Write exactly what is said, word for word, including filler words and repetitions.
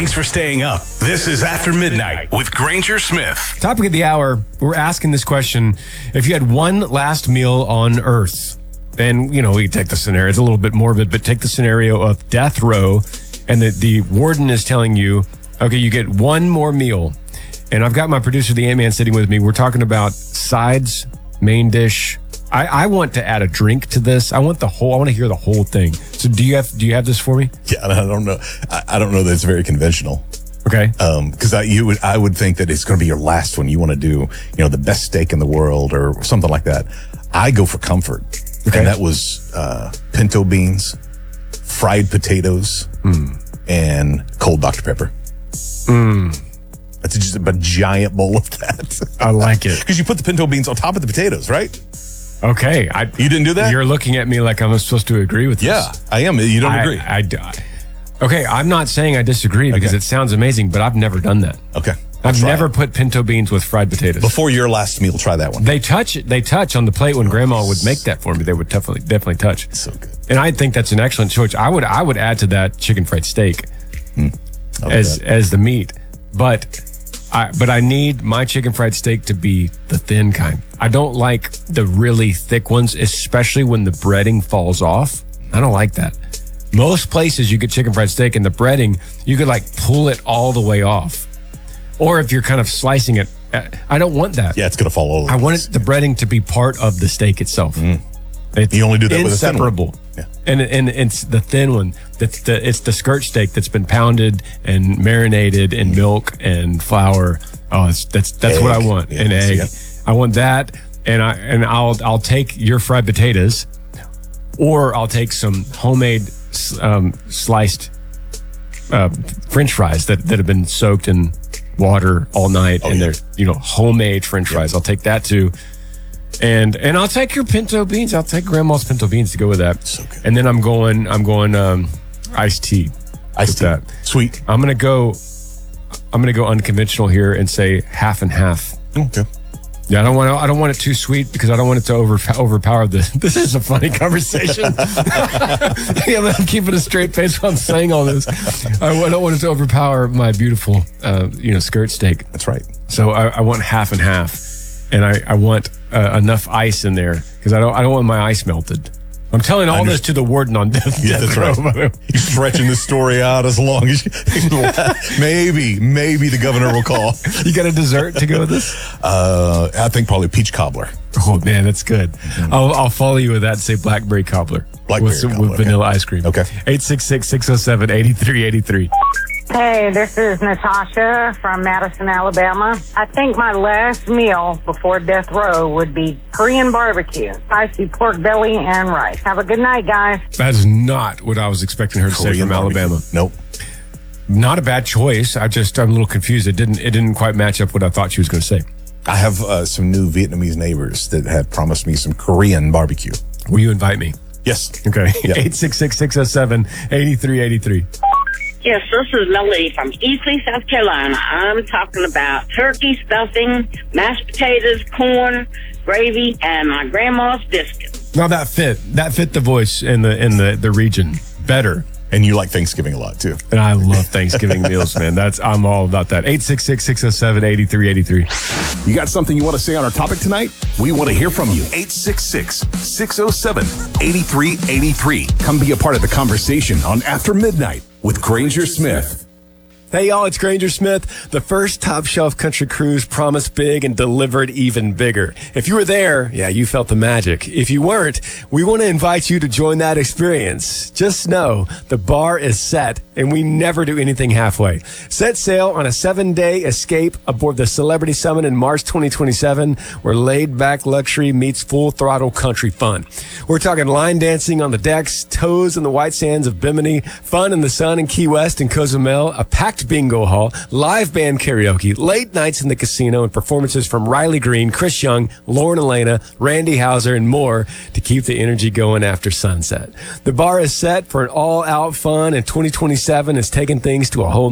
Thanks for staying up. This is After Midnight with Granger Smith. Topic of the hour, we're asking this question. If you had one last meal on Earth, and, you know, we take the scenario, it's a little bit morbid, but take the scenario of death row, and the, the warden is telling you, okay, you get one more meal. And I've got my producer, the Ant-Man, sitting with me. We're talking about sides, main dish. I, I want to add a drink to this. I want the whole, I want to hear the whole thing. So do you have, do you have this for me? Yeah, I don't know. I, I don't know that it's very conventional. Okay. Um, cause I, you would, I would think that it's going to be your last one. You want to do, you know, the best steak in the world or something like that. I go for comfort. Okay. And that was, uh, pinto beans, fried potatoes, mm. and cold Doctor Pepper. Mm. That's just a giant bowl of that. I like it. Because you put the pinto beans on top of the potatoes, right? Okay. I, you didn't do that? You're looking at me like I'm supposed to agree with this. Yeah, I am. You don't I, agree. I, I, okay, I'm not saying I disagree because okay. it sounds amazing, but I've never done that. Okay. I've never it. put pinto beans with fried potatoes. Before your last meal, try that one. They touch They touch on the plate when Grandma would make that for me. They would definitely definitely touch. It's so good. And I think that's an excellent choice. I would I would add to that chicken fried steak mm, as that. as the meat, but. I, but I need my chicken fried steak to be the thin kind. I don't like the really thick ones, especially when the breading falls off. I don't like that. Most places you get chicken fried steak and the breading, you could like pull it all the way off. Or if you're kind of slicing it, I don't want that. Yeah, it's going to fall over. I want it, the breading to be part of the steak itself. Mm. It's you only do that with a thin one. Inseparable. Yeah. And, and it's the thin one. That's the, it's the skirt steak that's been pounded and marinated in milk and flour. Oh, it's, that's that's egg. what I want. Yeah, An egg. yeah. I want that, and I and I'll I'll take your fried potatoes, or I'll take some homemade um, sliced uh, French fries that, that have been soaked in water all night, oh, and yeah. they're you know homemade French fries. Yeah. I'll take that too. And and I'll take your pinto beans. I'll take Grandma's pinto beans to go with that. So good. And then I'm going. I'm going um, iced tea. Iced tea. That. Sweet. I'm gonna go. I'm gonna go unconventional here and say half and half. Okay. Yeah, I don't want. To, I don't want it too sweet because I don't want it to over overpower the. This is a funny conversation. Yeah, I'm keeping a straight face while I'm saying all this. I don't want it to overpower my beautiful, uh, you know, skirt steak. That's right. So I, I want half and half, and I, I want uh, enough ice in there because I don't. I don't want my ice melted. I'm telling all this to the warden on death. Yeah, that's right. You're stretching the story out as long as you, maybe, maybe the governor will call. You got a dessert to go with this? Uh, I think probably peach cobbler. Oh man, that's good. Mm-hmm. I'll, I'll follow you with that and say blackberry cobbler. Blackberry with, some, cobbler, with vanilla okay. ice cream. Okay. eight six six, six oh seven, eight three eight three. Hey, this is Natasha from Madison, Alabama. I think my last meal before death row would be Korean barbecue, spicy pork belly, and rice. Have a good night, guys. That is not what I was expecting her to Korean say from barbecue. Alabama. Nope. Not a bad choice. I just, I'm a little confused. It didn't, it didn't quite match up what I thought she was going to say. I have uh, some new Vietnamese neighbors that have promised me some Korean barbecue. Will you invite me? Yes. Okay. Yeah. eight six six, six oh seven, eight three eight three. Yes, this is Melody from Easley, South Carolina. I'm talking about turkey stuffing, mashed potatoes, corn, gravy, and my grandma's biscuits. Now that fit, that fit the voice in the in the, the region better. And you like Thanksgiving a lot, too. And I love Thanksgiving meals, man. That's I'm all about that. eight six six, six oh seven, eight three eight three. You got something you want to say on our topic tonight? We want to hear from you. eight six six, six oh seven, eight three eight three. Come be a part of the conversation on After Midnight with Granger Smith. Hey y'all, it's Granger Smith. The first Top Shelf Country Cruise promised big and delivered even bigger. If you were there, yeah, you felt the magic. If you weren't, we want to invite you to join that experience. Just know the bar is set and we never do anything halfway. Set sail on a seven-day escape aboard the Celebrity Summit in March twenty twenty-seven, where laid-back luxury meets full-throttle country fun. We're talking line dancing on the decks, toes in the white sands of Bimini, fun in the sun in Key West and Cozumel, a packed bingo hall, live band karaoke, late nights in the casino, and performances from Riley Green, Chris Young, Lauren Elena, Randy Houser, and more to keep the energy going after sunset. The bar is set for an all-out fun, and twenty twenty-seven is taking things to a whole